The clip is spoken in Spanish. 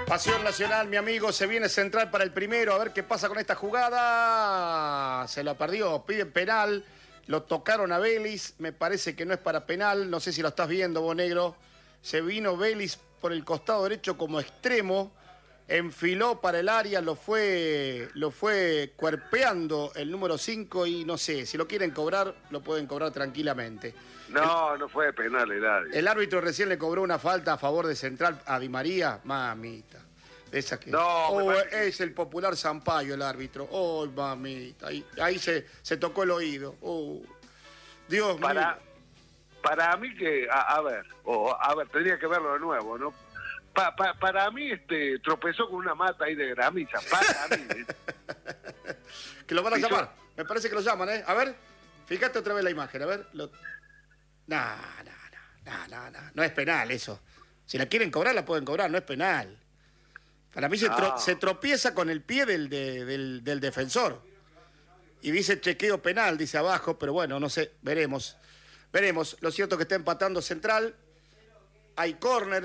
Pasión Nacional, mi amigo, se viene Central para el primero, a ver qué pasa con esta jugada. Se la perdió, piden penal, lo tocaron a Vélez, me parece que no es para penal, no sé si lo estás viendo vos, negro. Se vino Vélez por el costado derecho como extremo, enfiló para el área, lo fue cuerpeando el número 5 y no sé, si lo quieren cobrar, lo pueden cobrar tranquilamente. No fue penal el árbitro. El árbitro recién le cobró una falta a favor de Central a Di María, mamita. Esa que... No, es el popular Sampaio el árbitro. Oh, mamita. Ahí se tocó el oído. Oh, Dios mío. Para mí que, a ver, tendría que verlo de nuevo, ¿no? Para mí tropezó con una mata ahí de gramiza. Para mí. Que lo van a llamar. Me parece que lo llaman, ¿eh? A ver, fíjate otra vez la imagen, a ver. No es penal eso. Si la quieren cobrar, la pueden cobrar, no es penal. Para mí se tropieza con el pie del defensor. Y dice chequeo penal, dice abajo, pero bueno, no sé, veremos. Lo cierto es que está empatando Central. Hay córner.